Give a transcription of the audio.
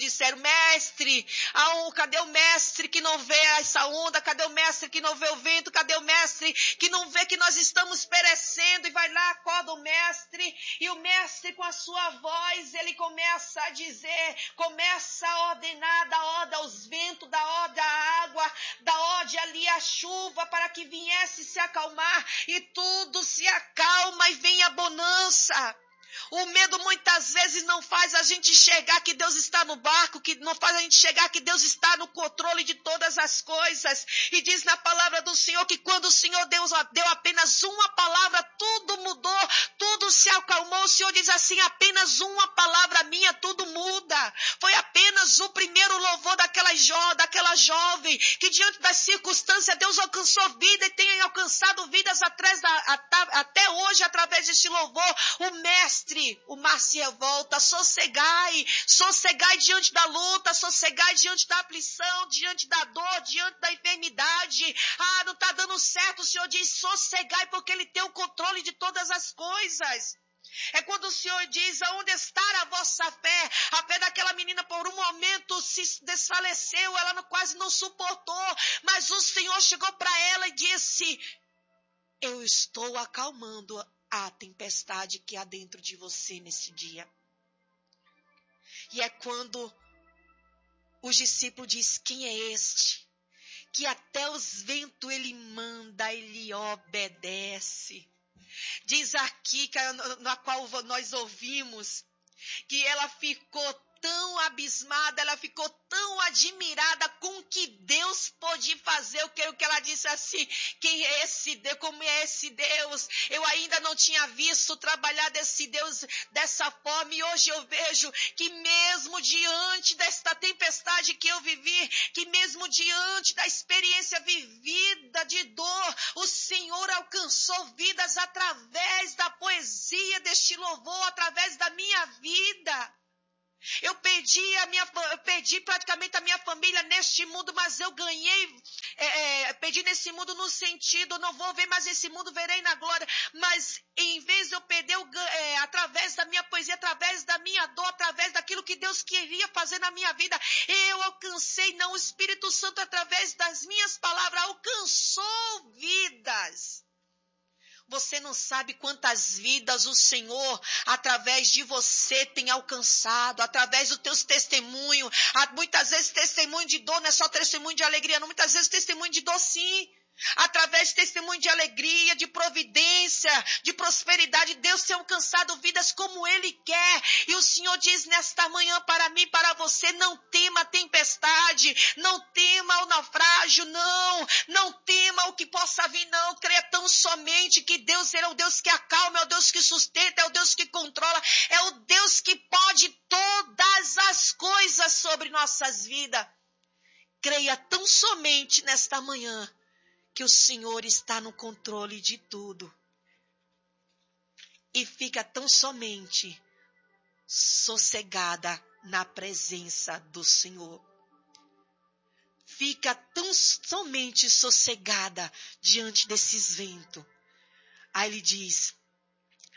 disseram: mestre, cadê o mestre que não vê essa onda? Cadê o mestre que não vê o vento? Cadê o mestre que não vê que nós estamos perecendo? E vai lá, acorda o mestre, e o mestre com a sua voz, ele começa a dizer, começa a ordenar, da ordem aos ventos, da ordem à água, da ordem ali à chuva, para que viesse se acalmar, e tudo se acalma e vem a bonança. O medo muitas vezes não faz a gente enxergar que Deus está no barco, que não faz a gente enxergar que Deus está no controle de todas as coisas. E diz na palavra do Senhor que quando o Senhor Deus deu apenas uma palavra, tudo mudou, tudo se acalmou. O Senhor diz assim: apenas uma palavra minha, tudo muda. Foi apenas o primeiro louvor daquela jovem, que diante das circunstâncias Deus alcançou vida e tem alcançado vidas até hoje através deste louvor. O mestre, o mar se revolta, sossegai diante da luta, sossegai diante da aflição, diante da dor, diante da enfermidade. Não está dando certo, o Senhor diz: sossegai, porque Ele tem o controle de todas as coisas. É quando o Senhor diz: aonde está a vossa fé? A fé daquela menina por um momento se desfaleceu, ela quase não suportou, mas o Senhor chegou para ela e disse: eu estou acalmando a tempestade que há dentro de você nesse dia. E é quando os discípulos dizem: quem é este? Que até os ventos ele manda, ele obedece. Diz aqui, na qual nós ouvimos, que ela ficou tão abismada, ela ficou tão admirada com o que Deus pôde fazer. O que ela disse assim: quem é esse Deus? Como é esse Deus? Eu ainda não tinha visto trabalhar desse Deus dessa forma, e hoje eu vejo que mesmo diante desta tempestade que eu vivi, que mesmo diante da experiência vivida de dor, o Senhor alcançou vidas através da poesia deste louvor, através da minha vida. Eu perdi praticamente a minha família neste mundo, mas eu ganhei, perdi nesse mundo no sentido, não vou ver mais esse mundo, verei na glória. Mas em vez de eu perder através da minha poesia, através da minha dor, através daquilo que Deus queria fazer na minha vida, eu alcancei, o Espírito Santo, através das minhas palavras, alcançou vidas. Você não sabe quantas vidas o Senhor, através de você, tem alcançado, através dos teus testemunhos. Muitas vezes testemunho de dor não é só testemunho de alegria, não. Muitas vezes testemunho de dor, sim. Através de testemunho de alegria, de providência, de prosperidade, Deus tem alcançado vidas como Ele quer. E o Senhor diz nesta manhã para mim, para você: não tema a tempestade, não tema o naufrágio, não tema o que possa vir, não. Creia tão somente que Deus é o Deus que acalma, é o Deus que sustenta, é o Deus que controla, é o Deus que pode todas as coisas sobre nossas vidas. Creia tão somente nesta manhã que o Senhor está no controle de tudo. E fica tão somente sossegada na presença do Senhor. Fica tão somente sossegada diante desses ventos. Aí ele diz: